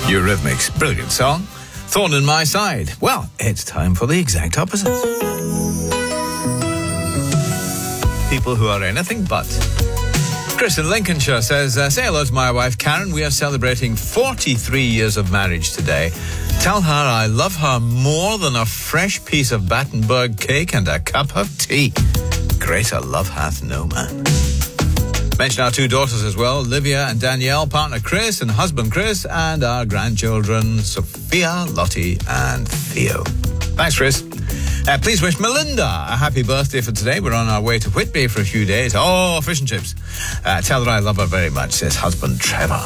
Eurythmics, brilliant song. Thorn in My Side. Well, it's time for the exact opposite. People who are anything but. Chris in Lincolnshire says, say hello to my wife Karen. We are celebrating 43 years of marriage today. Tell her I love her more than a fresh piece of Battenberg cake and a cup of tea. Greater love hath no man. Mention our two daughters as well, Livia and Danielle, partner Chris and husband Chris, and our grandchildren, Sophia, Lottie, and Theo. Thanks, Chris. Please wish Melinda a happy birthday for today. We're on our way to Whitby for a few days. Oh, fish and chips. Tell her I love her very much, says husband Trevor.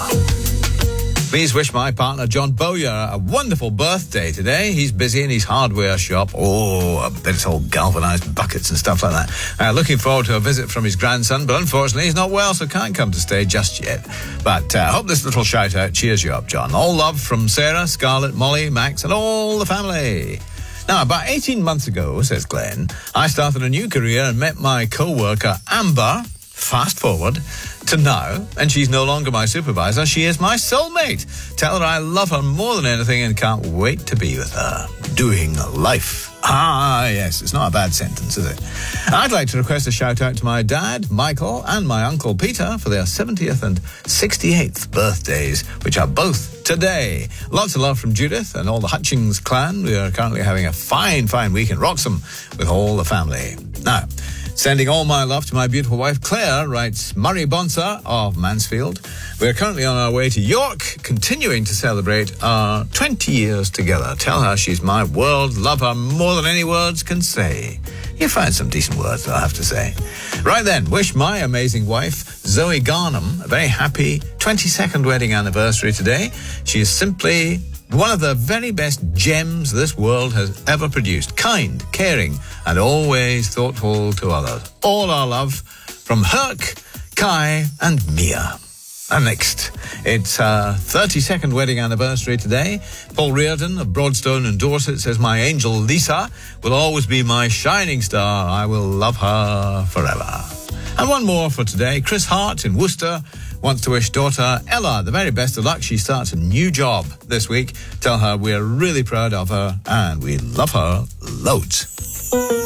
Please wish my partner John Bowyer a wonderful birthday today. He's busy in his hardware shop. Oh, it's all galvanised buckets and stuff like that. Looking forward to a visit from his grandson, but unfortunately he's not well, so can't come to stay just yet. But I hope this little shout out cheers you up, John. All love from Sarah, Scarlett, Molly, Max, and all the family. Now, about 18 months ago, says Glenn, I started a new career and met my co-worker Amber. Fast forward to now, and she's no longer my supervisor. She is my soulmate. Tell her I love her more than anything and can't wait to be with her. Doing life. Ah, yes, it's not a bad sentence, is it? I'd like to request a shout out to my dad, Michael, and my uncle Peter for their 70th and 68th birthdays, which are both today. Lots of love from Judith and all the Hutchings clan. We are currently having a fine week in Wroxham with all the family. Now, sending all my love to my beautiful wife, Claire, writes Murray Bonser of Mansfield. We're currently on our way to York, continuing to celebrate our 20 years together. Tell her she's my world, love her more than any words can say. You found some decent words, I have to say. Right then, wish my amazing wife, Zoe Garnham, a very happy 22nd wedding anniversary today. She is simply one of the very best gems this world has ever produced. Kind, caring, and always thoughtful to others. All our love from Herc, Kai, and Mia. And next, it's her 32nd wedding anniversary today. Paul Reardon of Broadstone and Dorset says, my angel Lisa will always be my shining star. I will love her forever. And one more for today. Chris Hart in Worcester wants to wish daughter Ella the very best of luck. She starts a new job this week. Tell her we're really proud of her and we love her loads.